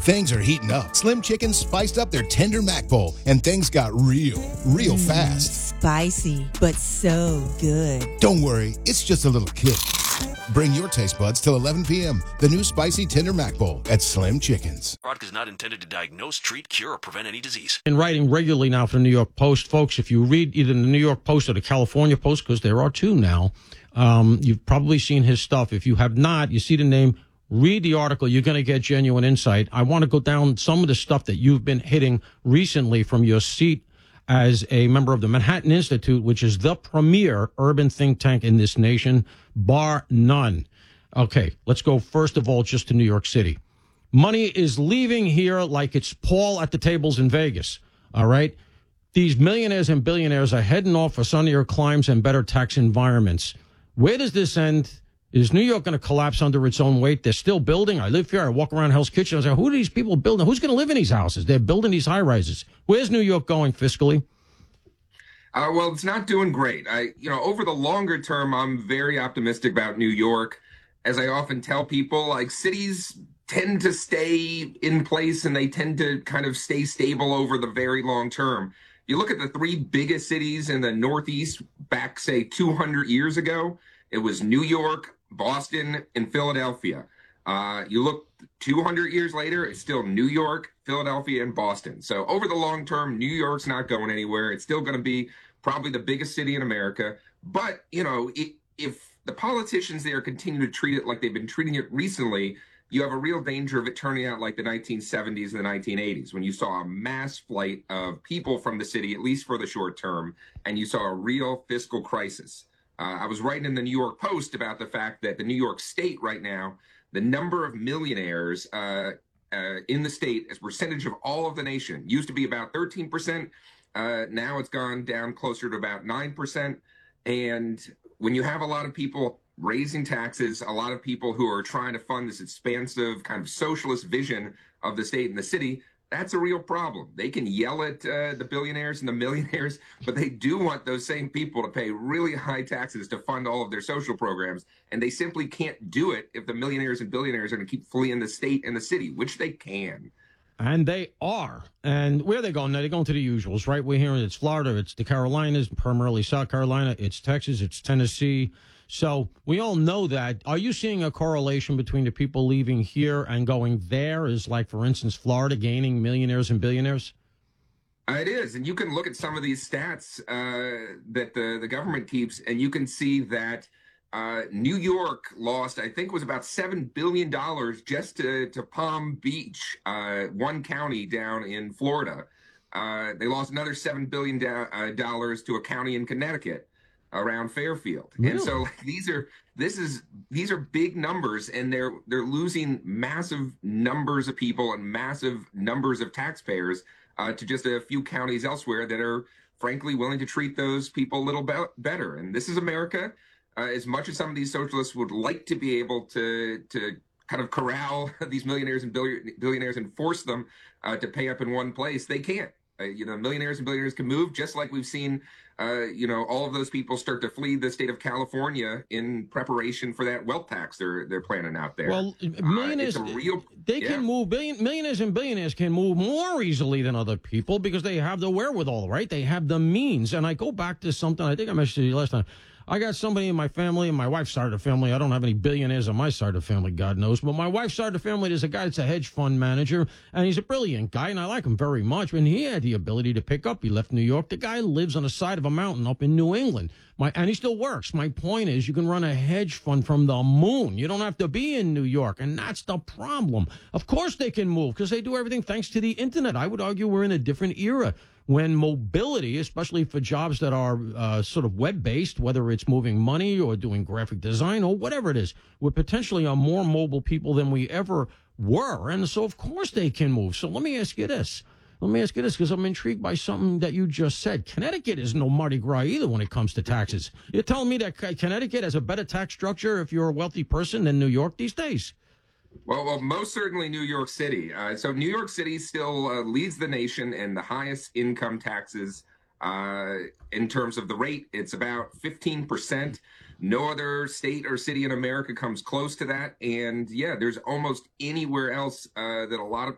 Things are heating up. Slim Chickens spiced up their tender mac bowl, and things got real fast. Spicy, but so good. Don't worry, it's just a little kick. Bring your taste buds till 11 p.m. The new spicy tender mac bowl at Slim Chickens. Product is not intended to diagnose, treat, cure, or prevent any disease. In writing regularly now for the New York Post, folks, if you read either the New York Post or the California Post, because there are two now, you've probably seen his stuff. If you have not, you see the name, read the article. You're going to get genuine insight. I want to go down some of the stuff that you've been hitting recently from your seat as a member of the Manhattan Institute, which is the premier urban think tank in this nation, bar none. Okay, let's go first of all just to New York City. Money is leaving here like it's Paul at the tables in Vegas, all right? These millionaires and billionaires are heading off for sunnier climes and better tax environments. Where does this end? Is New York going to collapse under its own weight? They're still building. I live here. I walk around Hell's Kitchen. I say, who are these people building? Who's going to live in these houses? They're building these high rises. Where's New York going fiscally? Well, it's not doing great. Over the longer term, I'm very optimistic about New York. As I often tell people, like, cities tend to stay in place and they tend to kind of stay stable over the very long term. You look at the three biggest cities in the Northeast back, say, 200 years ago, it was New York, Boston, and Philadelphia. You look 200 years later, it's still New York, Philadelphia, and Boston. So over the long term, New York's not going anywhere. It's still going to be probably the biggest city in America. But, if the politicians there continue to treat it like they've been treating it recently, you have a real danger of it turning out like the 1970s and the 1980s, when you saw a mass flight of people from the city, at least for the short term, and you saw a real fiscal crisis. I was writing in the New York Post about the fact that the New York State right now, the number of millionaires in the state as percentage of all of the nation used to be about 13%. Now it's gone down closer to about 9%. And when you have a lot of people raising taxes, a lot of people who are trying to fund this expansive kind of socialist vision of the state and the city, that's a real problem. They can yell at the billionaires and the millionaires, but they do want those same people to pay really high taxes to fund all of their social programs. And they simply can't do it if the millionaires and billionaires are going to keep fleeing the state and the city, which they can. And they are. And where are they going? They're going to the usuals, right? We're hearing it's Florida, it's the Carolinas, primarily South Carolina, it's Texas, it's Tennessee. So we all know that. Are you seeing a correlation between the people leaving here and going there? Is, like, for instance, Florida gaining millionaires and billionaires? It is. And you can look at some of these stats that the government keeps, and you can see that New York lost, I think it was about $7 billion just to Palm Beach, one county down in Florida. They lost another $7 billion to a county in Connecticut around Fairfield. Really? And so these are big numbers, and they're losing massive numbers of people and massive numbers of taxpayers to just a few counties elsewhere that are frankly willing to treat those people a little better. And this is America. As much as some of these socialists would like to be able to kind of corral these millionaires and billionaires and force them to pay up in one place, they can't. Millionaires and billionaires can move, just like we've seen, all of those people start to flee the state of California in preparation for that wealth tax they're planning out there. Well, millionaires, can move. Millionaires and billionaires can move more easily than other people because they have the wherewithal, right? They have the means. And I go back to something I think I mentioned to you last time. I got somebody in my family, and my wife started a family. I don't have any billionaires on my side of the family, God knows. But my wife started a family. There's a guy that's a hedge fund manager, and he's a brilliant guy, and I like him very much. And he had the ability to pick up. He left New York. The guy lives on the side of a mountain up in New England. And he still works. My point is, you can run a hedge fund from the moon. You don't have to be in New York, and that's the problem. Of course they can move because they do everything thanks to the Internet. I would argue we're in a different era when mobility, especially for jobs that are sort of web-based, whether it's moving money or doing graphic design or whatever it is, we potentially are more mobile people than we ever were. And so, of course, they can move. So let me ask you this. Because I'm intrigued by something that you just said. Connecticut is no Mardi Gras either when it comes to taxes. You're telling me that Connecticut has a better tax structure if you're a wealthy person than New York these days? Well, most certainly New York City. So New York City still leads the nation in the highest income taxes in terms of the rate. It's about 15%. No other state or city in America comes close to that. And yeah, there's almost anywhere else that a lot of